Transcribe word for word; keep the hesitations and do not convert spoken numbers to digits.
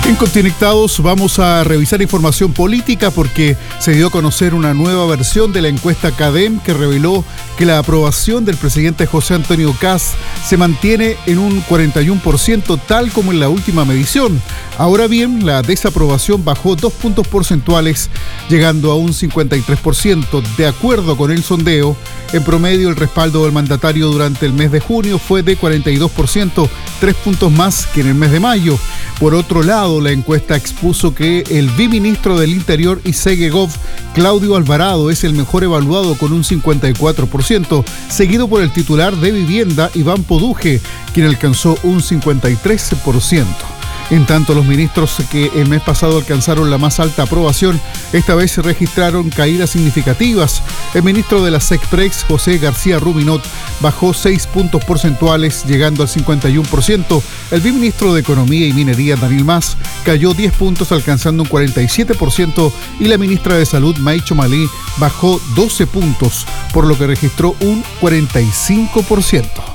En Conectados vamos a revisar información política porque se dio a conocer una nueva versión de la encuesta CADEM que reveló que la aprobación del presidente José Antonio Kast se mantiene en un cuarenta y uno por ciento tal como en la última medición. Ahora bien, la desaprobación bajó dos puntos porcentuales, llegando a un cincuenta y tres por ciento. De acuerdo con el sondeo, en promedio el respaldo del mandatario durante el mes de junio fue de cuarenta y dos por ciento, tres puntos más que en el mes de mayo. Por otro lado, la encuesta expuso que el viceministro del Interior y Segegov, Claudio Alvarado, es el mejor evaluado con un cincuenta y cuatro por ciento, seguido por el titular de Vivienda, Iván Poduje, quien alcanzó un cincuenta y tres por ciento. En tanto, los ministros que el mes pasado alcanzaron la más alta aprobación, esta vez se registraron caídas significativas. El ministro de la SECPREX, José García Rubinot, bajó seis puntos porcentuales, llegando al cincuenta y uno por ciento. El viceministro de Economía y Minería, Daniel Mas, cayó diez puntos, alcanzando un cuarenta y siete por ciento, y la ministra de Salud, Maicho Malí, bajó doce puntos, por lo que registró un cuarenta y cinco por ciento.